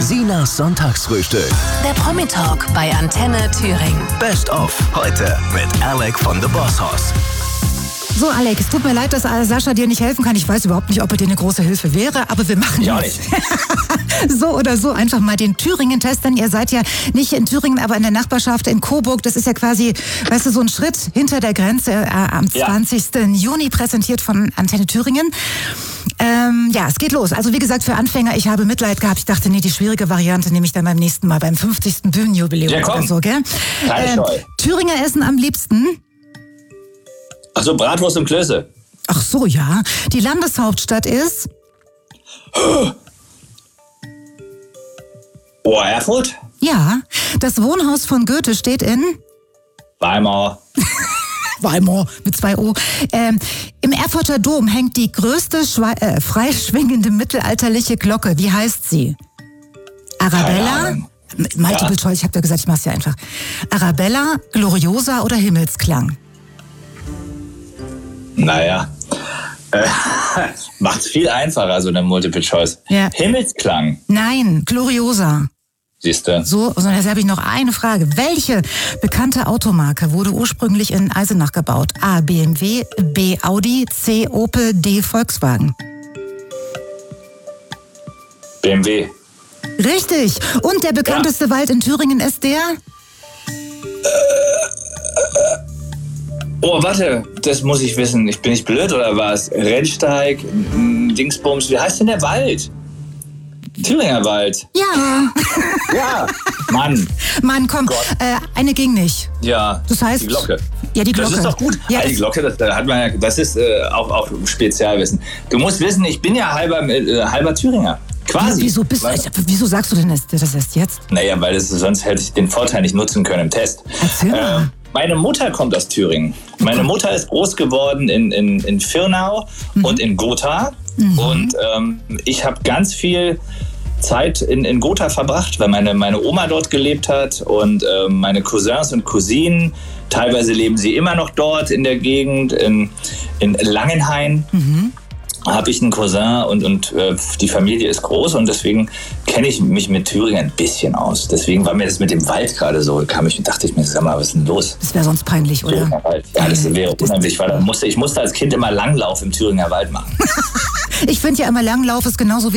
Sinas Sonntagsfrühstück. Der Promi-Talk bei Antenne Thüringen. Best of heute mit Alec von The Boss Hoss. So, Alex, es tut mir leid, dass Sascha dir nicht helfen kann. Ich weiß überhaupt nicht, ob er dir eine große Hilfe wäre, aber wir machen Ja, jetzt so oder so einfach mal den Thüringen-Test, denn ihr seid ja nicht in Thüringen, aber in der Nachbarschaft in Coburg. Das ist ja quasi, weißt du, so ein Schritt hinter der Grenze am 20. Juni präsentiert von Antenne Thüringen. Ja, es geht los. Also wie gesagt, für Anfänger, ich habe Mitleid gehabt. Ich dachte, nee, die schwierige Variante nehme ich dann beim nächsten Mal, beim 50. Bühnenjubiläum oder so, gell? Thüringer essen am liebsten. Achso, Bratwurst und Klöße. Ach so, ja. Die Landeshauptstadt ist? Oh, Erfurt? Ja. Das Wohnhaus von Goethe steht in? Weimar. Weimar mit 2 O. Im Erfurter Dom hängt die größte freischwingende mittelalterliche Glocke. Wie heißt sie? Arabella? Multiple Choice, ich habe ja gesagt, ich mach's ja einfach. Arabella, Gloriosa oder Himmelsklang? Naja, macht's viel einfacher, so eine Multiple Choice. Ja. Himmelsklang. Nein, Gloriosa. Siehste. So, und jetzt habe ich noch eine Frage. Welche bekannte Automarke wurde ursprünglich in Eisenach gebaut? A. BMW, B. Audi, C. Opel, D. Volkswagen. BMW. Richtig. Und der bekannteste Wald in Thüringen ist der? Oh, warte, das muss ich wissen. Ich bin nicht blöd oder was? Rennsteig, Dingsbums, wie heißt denn der Wald? Thüringer Wald. Ja. Ja, Mann, komm, eine ging nicht. Ja, Das heißt, die Glocke. Ja, die Glocke. Das ist doch gut. Ja, die Glocke, das ist auch Spezialwissen. Du musst wissen, ich bin ja halber Thüringer. Quasi. Wieso sagst du denn das erst jetzt? Naja, weil sonst hätte ich den Vorteil nicht nutzen können im Test. Erzähl mal. Meine Mutter kommt aus Thüringen. Meine Mutter ist groß geworden in Firnau und in Gotha. Und ich habe ganz viel Zeit in Gotha verbracht, weil meine Oma dort gelebt hat und meine Cousins und Cousinen, teilweise leben sie immer noch dort in der Gegend, in Langenhain. Habe ich einen Cousin und die Familie ist groß und deswegen kenne ich mich mit Thüringen ein bisschen aus. Deswegen war mir das mit dem Wald gerade so, dachte ich mir, sag mal, was ist denn los? Das wäre sonst peinlich, oder? Ja, das wäre unheimlich, weil ich musste als Kind immer Langlauf im Thüringer Wald machen. Ich finde ja immer, Langlauf ist genauso wie